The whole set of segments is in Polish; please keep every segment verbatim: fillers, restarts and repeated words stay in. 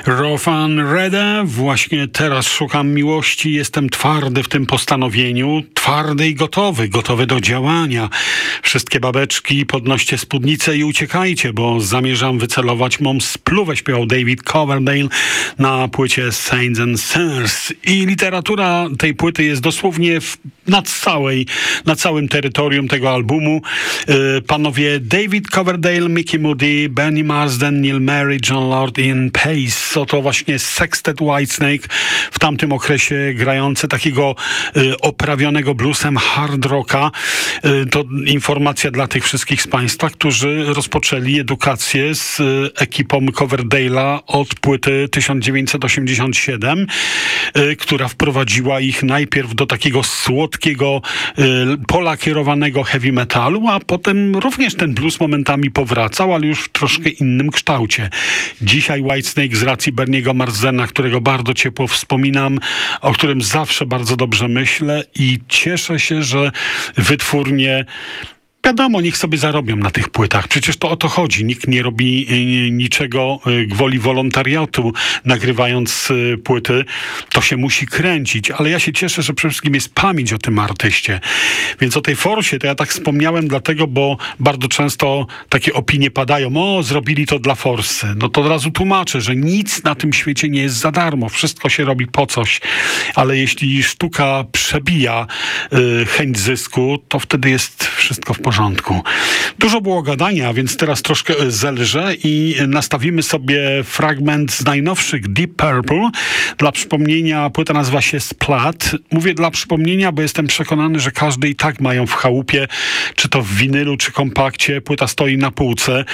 Rofan Reda, właśnie teraz szukam miłości, jestem twardy w tym postanowieniu, twardy i gotowy, gotowy do działania. Wszystkie babeczki, podnoście spódnice i uciekajcie, bo zamierzam wycelować mą spluwę, śpiewał David Coverdale na płycie Saints and Sinners. I literatura tej płyty jest dosłownie w, na, całej, na całym terytorium tego albumu. Yy, panowie David Coverdale, Mickey Moody, Benny Marsden, Neil Murray, John Lord i Ian Pace. Oto właśnie Sextet Whitesnake w tamtym okresie grający takiego y, oprawionego bluesem hard rocka. Y, to informacja dla tych wszystkich z Państwa, którzy rozpoczęli edukację z y, ekipą Coverdale'a od płyty tysiąc dziewięćset osiemdziesiąt siedem, y, która wprowadziła ich najpierw do takiego słodkiego, y, polakierowanego heavy metalu, a potem również ten blues momentami powracał, ale już w troszkę innym kształcie. Dzisiaj Whitesnake z racji Berniego Marsdena, którego bardzo ciepło wspominam, o którym zawsze bardzo dobrze myślę i cieszę się, że wytwórnie, wiadomo, niech sobie zarobią na tych płytach. Przecież to o to chodzi. Nikt nie robi y, niczego y, gwoli wolontariatu, nagrywając y, płyty. To się musi kręcić. Ale ja się cieszę, że przede wszystkim jest pamięć o tym artyście. Więc o tej Forsie to ja tak wspomniałem dlatego, bo bardzo często takie opinie padają. O, zrobili to dla Forsy. No to od razu tłumaczę, że nic na tym świecie nie jest za darmo. Wszystko się robi po coś. Ale jeśli sztuka przebija y, chęć zysku, to wtedy jest wszystko w porządku. porządku. Dużo było gadania, więc teraz troszkę zelżę i nastawimy sobie fragment z najnowszych Deep Purple. Dla przypomnienia, płyta nazywa się Splat. Mówię dla przypomnienia, bo jestem przekonany, że każdy i tak mają w chałupie, czy to w winylu, czy kompakcie. Płyta stoi na półce.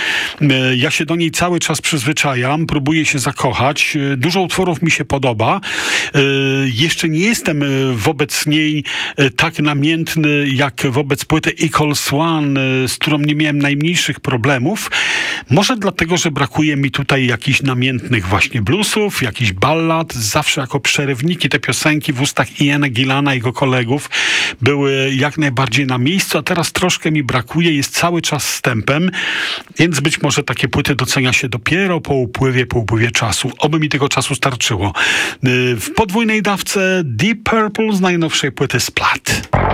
Ja się do niej cały czas przyzwyczajam, próbuję się zakochać. Dużo utworów mi się podoba. Jeszcze nie jestem wobec niej tak namiętny, jak wobec płyty Equals One, z którą nie miałem najmniejszych problemów. Może dlatego, że brakuje mi tutaj jakichś namiętnych właśnie bluesów, jakichś ballad. Zawsze jako przerywniki te piosenki w ustach Iana Gillana i jego kolegów były jak najbardziej na miejscu, a teraz troszkę mi brakuje, jest cały czas wstępem, więc być może takie płyty docenia się dopiero po upływie, po upływie czasu. Oby mi tego czasu starczyło. W podwójnej dawce Deep Purple z najnowszej płyty Splat.